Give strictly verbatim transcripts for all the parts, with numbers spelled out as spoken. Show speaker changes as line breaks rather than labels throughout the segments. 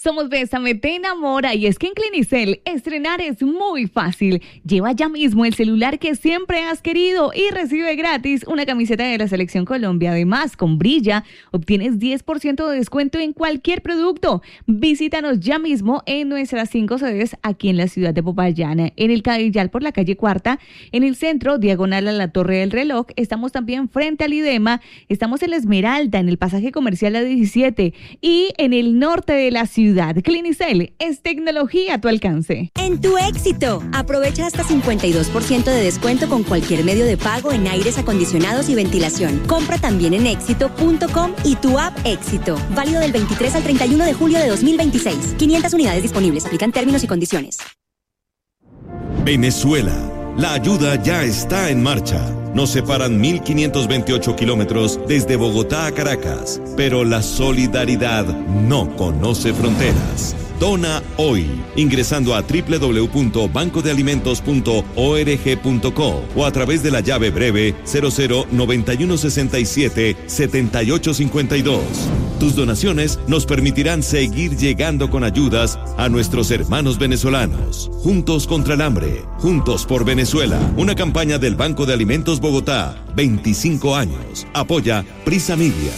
Somos Bésame, te enamora, y es que en Clinicel estrenar es muy fácil. Lleva ya mismo el celular que siempre has querido y recibe gratis una camiseta de la Selección Colombia. Además, con Brilla obtienes diez por ciento de descuento en cualquier producto. Visítanos ya mismo en nuestras cinco sedes aquí en la ciudad de Popayán, en el Cadillal por la calle Cuarta, en el centro, diagonal a la Torre del Reloj. Estamos también frente al IDEMA, estamos en la Esmeralda, en el pasaje comercial A diecisiete y en el norte de la ciudad. Clinicel es tecnología a tu alcance.
En tu éxito, aprovecha hasta cincuenta y dos por ciento de descuento con cualquier medio de pago en aires acondicionados y ventilación. Compra también en éxito punto com y tu app Éxito. Válido del veintitrés al treinta y uno de julio de dos mil veintiséis. quinientas unidades disponibles. Aplican términos y condiciones.
Venezuela. La ayuda ya está en marcha. Nos separan mil quinientos veintiocho kilómetros desde Bogotá a Caracas, pero la solidaridad no conoce fronteras. Dona hoy, ingresando a doble u doble u doble u punto banco de alimentos punto org punto co o a través de la llave breve cero cero noventa y uno sesenta y siete setenta y ocho cincuenta y dos. Tus donaciones nos permitirán seguir llegando con ayudas a nuestros hermanos venezolanos. Juntos contra el hambre, juntos por Venezuela. Una campaña del Banco de Alimentos Bogotá, veinticinco años. Apoya Prisa Media.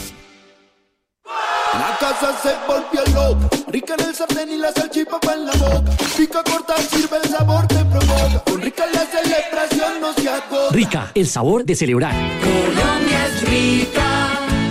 La casa se volvió loca, rica en el sartén y la salchipapa en la boca. Pica corta, sirve el sabor, te provoca. Con Rica la celebración no se agota.
Rica, el sabor de celebrar.
Colombia es rica.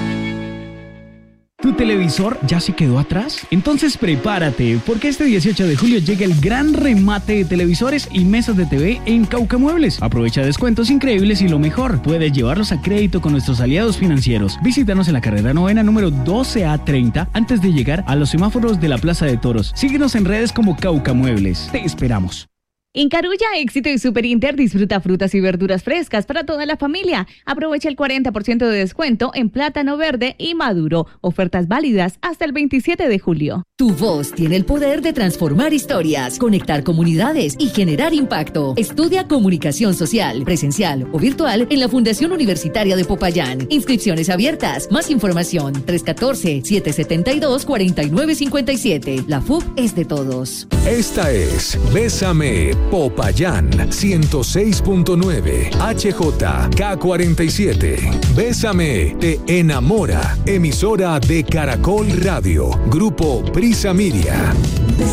¿Tu televisor ya se quedó atrás? Entonces prepárate, porque este dieciocho de julio llega el gran remate de televisores y mesas de T V en Cauca Muebles. Aprovecha descuentos increíbles y lo mejor, puedes llevarlos a crédito con nuestros aliados financieros. Visítanos en la carrera novena número doce A treinta antes de llegar a los semáforos de la Plaza de Toros. Síguenos en redes como Cauca Muebles. Te esperamos.
En Carulla, Éxito y Super Inter disfruta frutas y verduras frescas para toda la familia. Aprovecha el cuarenta por ciento de descuento en plátano verde y maduro. Ofertas válidas hasta el veintisiete de julio.
Tu voz tiene el poder de transformar historias, conectar comunidades y generar impacto. Estudia comunicación social, presencial o virtual en la Fundación Universitaria de Popayán. Inscripciones abiertas. Más información tres uno cuatro, siete siete dos, cuatro nueve cinco siete. La F U P es de todos.
Esta es Bésame Popayán ciento seis punto nueve H J K cuarenta y siete. Bésame te enamora. Emisora de Caracol Radio. Grupo Prisa Media.